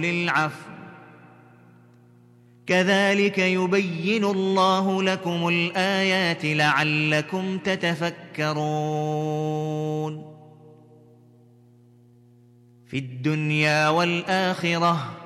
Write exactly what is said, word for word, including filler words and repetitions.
للعفو كذلك يبين الله لكم الآيات لعلكم تتفكرون في الدنيا والآخرة